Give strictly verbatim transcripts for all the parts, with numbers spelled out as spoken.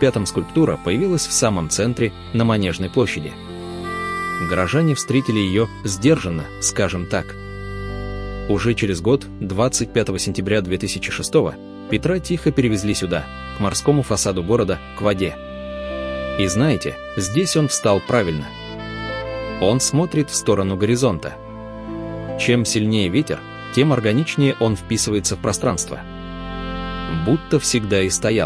пятом скульптура появилась в самом центре, на Манежной площади. Горожане встретили ее сдержанно, скажем так. Уже через год, двадцать пятого сентября две тысячи шестого, Петра тихо перевезли сюда, к морскому фасаду города, к воде. И знаете, здесь он встал правильно. Он смотрит в сторону горизонта. Чем сильнее ветер, тем органичнее он вписывается в пространство. Будто всегда и стоял.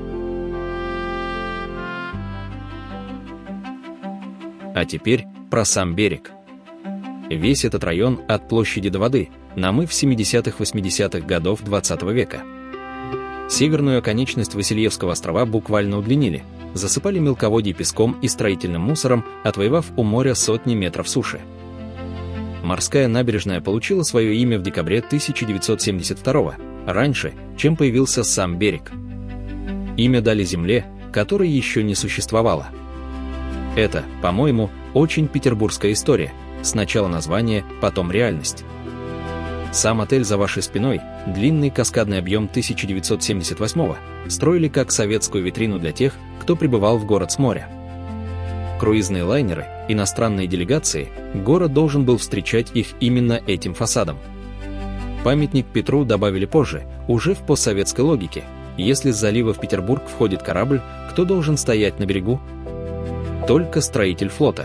А теперь про сам берег. Весь этот район от площади до воды намыв семидесятых-восьмидесятых годов двадцатого века. Северную оконечность Васильевского острова буквально удлинили, засыпали мелководье песком и строительным мусором, отвоевав у моря сотни метров суши. Морская набережная получила свое имя в декабре тысяча девятьсот семьдесят второго, раньше, чем появился сам берег. Имя дали земле, которой еще не существовало. Это, по-моему, очень петербургская история. Сначала название, потом реальность. Сам отель за вашей спиной, длинный каскадный объем тысяча девятьсот семьдесят восьмого, строили как советскую витрину для тех, кто прибывал в город с моря. Круизные лайнеры, иностранные делегации, город должен был встречать их именно этим фасадом. Памятник Петру добавили позже, уже в постсоветской логике. Если с залива в Петербург входит корабль, кто должен стоять на берегу? Только строитель флота.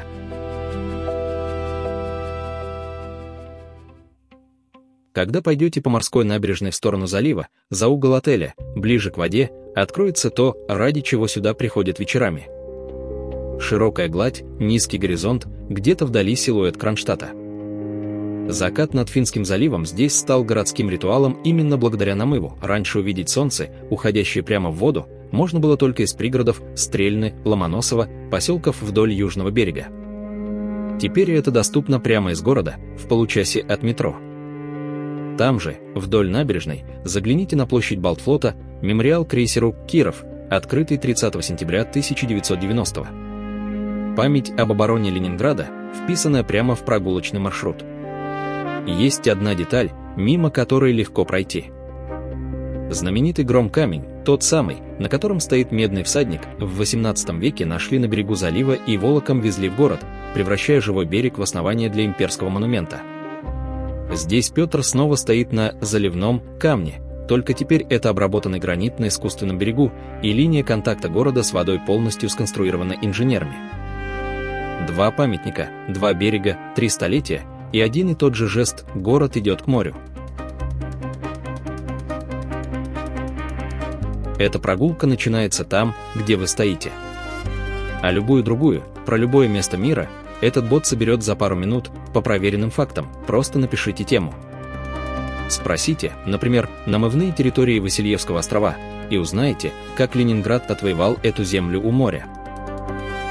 Когда пойдете по морской набережной в сторону залива, за угол отеля, ближе к воде, откроется то, ради чего сюда приходят вечерами. Широкая гладь, низкий горизонт, где-то вдали силуэт Кронштадта. Закат над Финским заливом здесь стал городским ритуалом именно благодаря намыву. Раньше увидеть солнце, уходящее прямо в воду, можно было только из пригородов Стрельны, Ломоносова, поселков вдоль южного берега. Теперь это доступно прямо из города, в получасе от метро. Там же, вдоль набережной, загляните на площадь Балтфлота, мемориал крейсеру «Киров», открытый тридцатого сентября тысяча девятьсот девяностого. Память об обороне Ленинграда, вписанная прямо в прогулочный маршрут. Есть одна деталь, мимо которой легко пройти. Знаменитый гром-камень, тот самый, на котором стоит медный всадник, в восемнадцатом веке нашли на берегу залива и волоком везли в город, превращая живой берег в основание для имперского монумента. Здесь Петр снова стоит на заливном камне, только теперь это обработанный гранит на искусственном берегу, и линия контакта города с водой полностью сконструирована инженерами. Два памятника, два берега, три столетия, и один и тот же жест – город идет к морю. Эта прогулка начинается там, где вы стоите. А любую другую, про любое место мира, этот бот соберет за пару минут по проверенным фактам, просто напишите тему. Спросите, например, намывные территории Васильевского острова, и узнаете, как Ленинград отвоевал эту землю у моря.